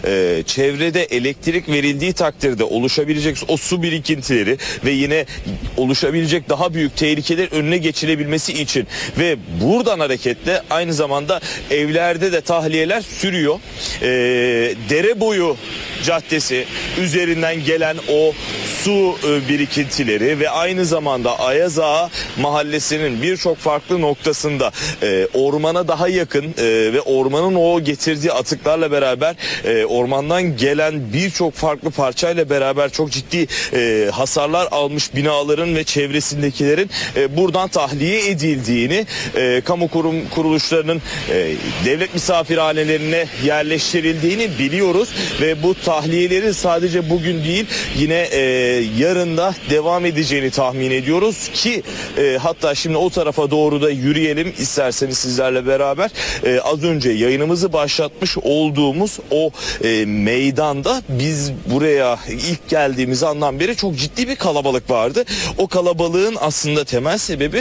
çevrede elektrik verildiği takdirde oluşabilecek o su birikintileri ve yine oluşabilecek daha büyük tehlikeler önüne geçilebilmesi için ve buradan hareketle aynı zamanda evlerde de tahliyeler sürüyor. Dere boyu caddesi üzerinden gelen o su birikintileri ve aynı zamanda Ayaz Ağa mahallesinin birçok farklı noktasında ormana daha yakın ve ormanın o getirdiği atıklarla beraber ormandan gelen birçok farklı parçayla beraber çok ciddi hasarlar almış binaların ve çevresindekilerin buradan tahliye edildiğini, kamu kuruluşlarının devlet misafirhanelerine yerleştirildiğini biliyoruz ve bu tahliyeleri sadece bugün değil yine yarın da devam edeceğini tahmin ediyoruz ki hatta şimdi o tarafa doğru da yürüyelim isterseniz sizlerle beraber. Az önce yayınımızı başlatmış olduğumuz o meydanda biz buraya ilk geldiğimiz andan beri çok ciddi bir kalabalık vardı. O kalabalığın aslında temel sebebi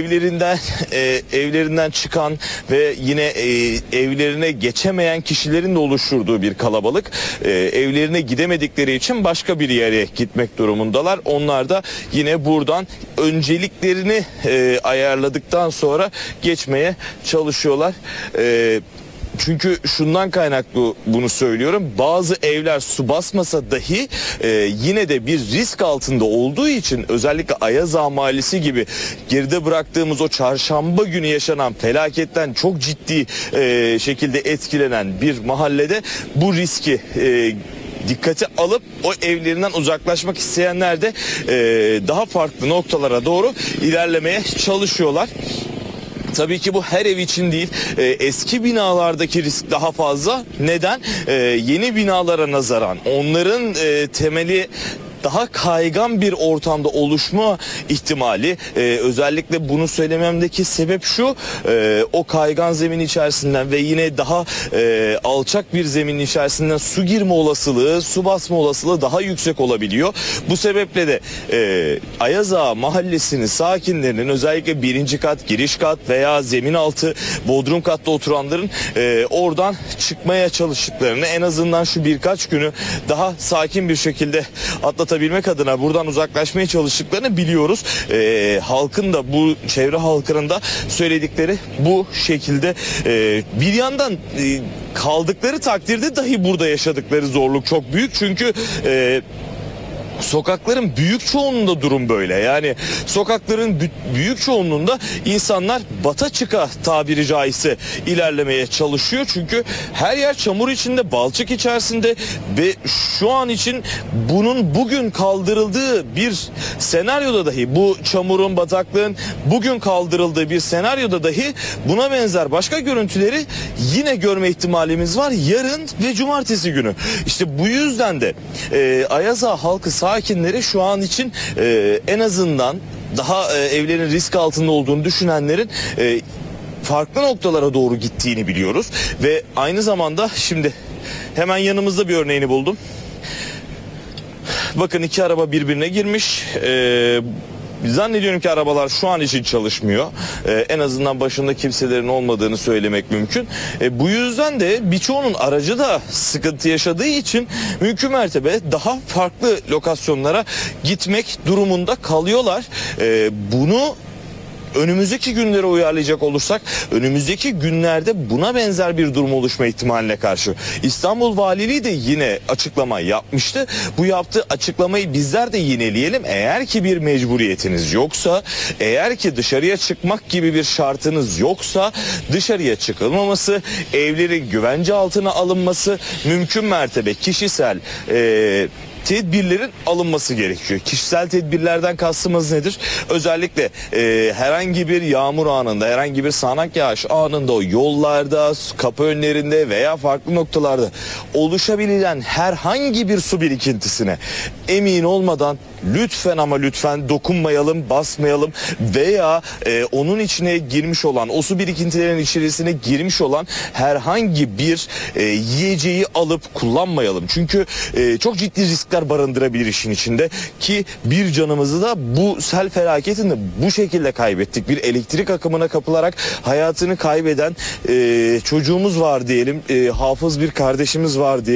evlerinden çıkan ve yine evlerine geçemeyen kişilerin de oluşturduğu bir kalabalık. Evlerine gidemedikleri için başka bir yere gitmek durumundalar. Onlar da yine buradan önceliklerini ayarladıktan sonra geçmeye çalışıyorlar. Çünkü şundan kaynaklı bunu söylüyorum. Bazı evler su basmasa dahi yine de bir risk altında olduğu için özellikle Ayaz Ağa Mahallesi gibi geride bıraktığımız o çarşamba günü yaşanan felaketten çok ciddi şekilde etkilenen bir mahallede bu riski dikkate alıp o evlerinden uzaklaşmak isteyenler de daha farklı noktalara doğru ilerlemeye çalışıyorlar. Tabii ki bu her ev için değil. Eski binalardaki risk daha fazla. Neden? Yeni binalara nazaran onların temeli daha kaygan bir ortamda oluşma ihtimali, özellikle bunu söylememdeki sebep şu, o kaygan zemin içerisinden ve yine daha alçak bir zemin içerisinden su girme olasılığı, su basma olasılığı daha yüksek olabiliyor. Bu sebeple de Ayaz Ağa Mahallesi'nin sakinlerinin özellikle birinci kat, giriş kat veya zemin altı, bodrum katta oturanların oradan çıkmaya çalıştıklarını, en azından şu birkaç günü daha sakin bir şekilde atlatabilmek adına buradan uzaklaşmaya çalıştıklarını biliyoruz. Halkın da, bu çevre halkının da söyledikleri bu şekilde. Bir yandan kaldıkları takdirde dahi burada yaşadıkları zorluk çok büyük. Çünkü sokakların büyük çoğunluğunda durum böyle. Yani sokakların büyük çoğunluğunda insanlar bata çıka tabiri caizse ilerlemeye çalışıyor. Çünkü her yer çamur içinde, balçık içerisinde ve şu an için bunun bugün kaldırıldığı bir senaryoda dahi, bu çamurun, bataklığın bugün kaldırıldığı bir senaryoda dahi buna benzer başka görüntüleri yine görme ihtimalimiz var yarın ve cumartesi günü. İşte bu yüzden de Ayaz Ağa halkı, sakinleri şu an için en azından daha evlerin risk altında olduğunu düşünenlerin farklı noktalara doğru gittiğini biliyoruz. Ve aynı zamanda şimdi hemen yanımızda bir örneğini buldum. Bakın iki araba birbirine girmiş. Zannediyorum ki arabalar şu an için çalışmıyor. En azından başında kimselerin olmadığını söylemek mümkün. Bu yüzden de birçoğunun aracı da sıkıntı yaşadığı için mümkün mertebe daha farklı lokasyonlara gitmek durumunda kalıyorlar. Bunu önümüzdeki günlere uyarlayacak olursak, önümüzdeki günlerde buna benzer bir durum oluşma ihtimaline karşı İstanbul Valiliği de yine açıklama yapmıştı. Bu yaptığı açıklamayı bizler de yineleyelim. Eğer ki bir mecburiyetiniz yoksa, eğer ki dışarıya çıkmak gibi bir şartınız yoksa dışarıya çıkılmaması, evlerin güvence altına alınması, mümkün mertebe kişisel tedbirlerin alınması gerekiyor. Kişisel tedbirlerden kastımız nedir? Özellikle herhangi bir yağmur anında, herhangi bir sağanak yağış anında o yollarda, kapı önlerinde veya farklı noktalarda oluşabilen herhangi bir su birikintisine emin olmadan lütfen ama lütfen dokunmayalım, basmayalım veya onun içine girmiş olan, o su birikintilerinin içerisine girmiş olan herhangi bir yiyeceği alıp kullanmayalım. Çünkü çok ciddi riskler barındırabilir işin içinde ki bir canımızı da bu sel felaketinde bu şekilde kaybettik. Bir elektrik akımına kapılarak hayatını kaybeden çocuğumuz var diyelim, hafız bir kardeşimiz var diyelim.